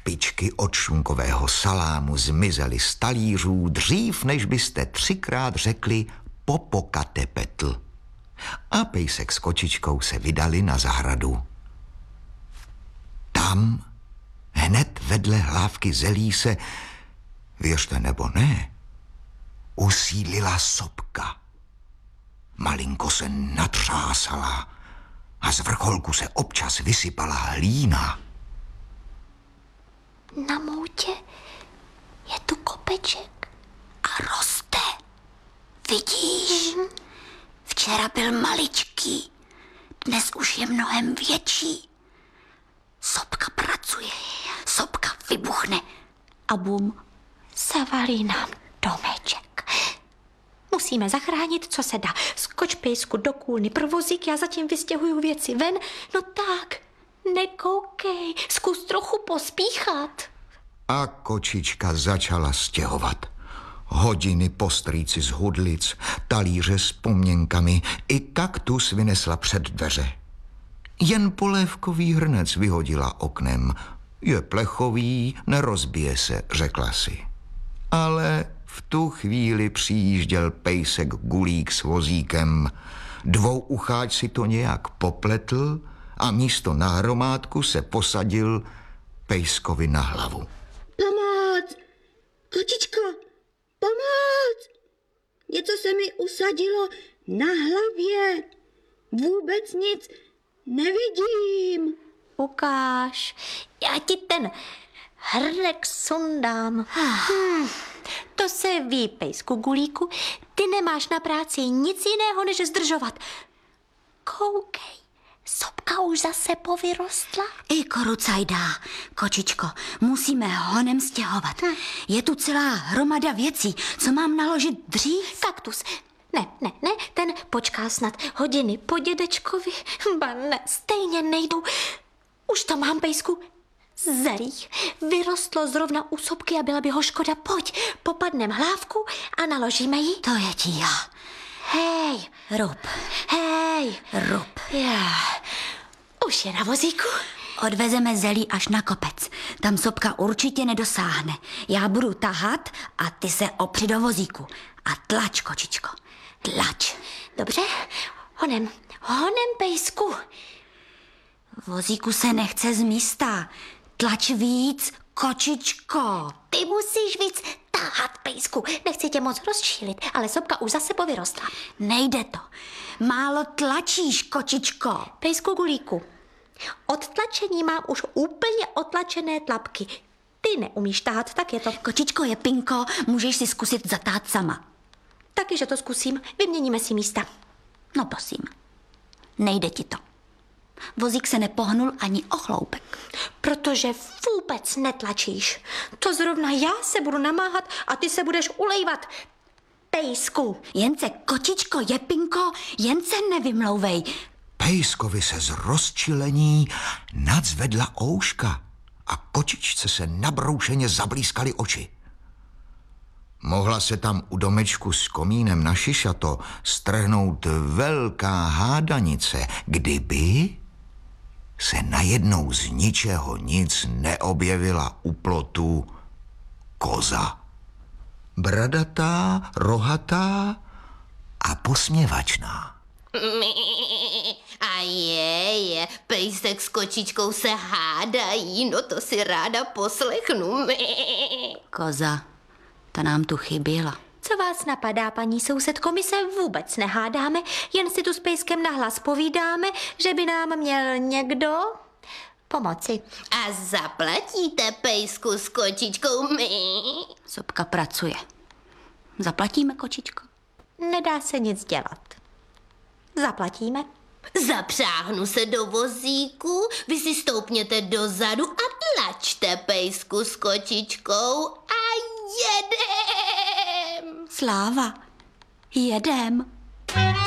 špičky od šunkového salámu zmizely z talířů dřív, než byste 3krát řekli popokatepetl. A pejsek s kočičkou se vydali na zahradu. Tam, hned vedle hlávky zelí se, věřte nebo ne, usídlila sopka. Malinko se natřásala a z vrcholku se občas vysypala hlína. Na moutě je tu kopeček a roste. Vidíš? Včera byl maličký, dnes už je mnohem větší. Sopka pracuje, sopka vybuchne a bum, zavalí nám domeček. Musíme zachránit, co se dá. Skoč, pejsku, do kůlny pro vozík, já zatím vystěhuju věci ven. No tak, nekoukej, zkus trochu pospíchat. A kočička začala stěhovat. Hodiny po strýci z hudlic, talíře s pomněnkami, i kaktus vynesla před dveře. Jen polévkový hrnec vyhodila oknem. Je plechový, nerozbije se, řekla si. Ale v tu chvíli přijížděl pejsek Gulík s vozíkem. Dvouucháč si to nějak popletl a místo na hromádku se posadil pejskovi na hlavu. Pomoc! Kočičko, pomoc! Něco se mi usadilo na hlavě. Vůbec nic nevidím. Ukáž, já ti ten hrnek sundám. To se ví, pejsku Gulíku, ty nemáš na práci nic jiného, než zdržovat. Koukej, sopka už zase povyrostla. I korucajdá, kočičko, musíme honem stěhovat. Je tu celá hromada věcí, co mám naložit dřív? Kaktus. Ne, ten počká snad hodiny po dědečkovi. Ba ne, stejně nejdou. Už to mám, pejsku. Zelí vyrostlo zrovna u sopky a byla by ho škoda. Pojď, popadnem hlávku a naložíme ji. To je ti já. Hej, Rub. hej. Rub. Já. Už je na vozíku. Odvezeme zelí až na kopec. Tam sopka určitě nedosáhne. Já budu tahat a ty se opři do vozíku. A tlač, kočičko. Tlač. Dobře, honem, pejsku. Vozíku se nechce z místa. Tlač víc, kočičko. Ty musíš víc tahat, pejsku. Nechci tě moc rozčílit, ale sopka už zase povyrostla. Nejde to. Málo tlačíš, kočičko. Pejsku Gulíku, od tlačení mám už úplně otlačené tlapky. Ty neumíš tahat, tak je to. Kočičko je pinko, můžeš si zkusit zatát sama. Taky, že to zkusím. Vyměníme si místa. No prosím, nejde ti to. Vozík se nepohnul ani o chloupek. Protože vůbec netlačíš. To zrovna já se budu namáhat a ty se budeš ulejvat. Pejsku. Jen se, kočičko, jepinko, jen se nevymlouvej. Pejskovi se z rozčilení nadzvedla ouška a kočičce se nabroušeně zablískaly oči. Mohla se tam u domečku s komínem na šišato strhnout velká hádanice, kdyby se najednou z ničeho nic neobjevila u plotu koza. Bradatá, rohatá a posměvačná. A je, pejsek s kočičkou se hádají, no to si ráda poslechnu. Koza, ta nám tu chyběla. Co vás napadá, paní sousedko? My se vůbec nehádáme, jen si tu s pejskem nahlas povídáme, že by nám měl někdo pomoci. A zaplatíte pejsku s kočičkou my? Sopka pracuje. Zaplatíme, kočičko? Nedá se nic dělat. Zaplatíme. Zapřáhnu se do vozíku, vy si stoupněte dozadu a tlačte pejsku s kočičkou a jedem! Sláva, jedem.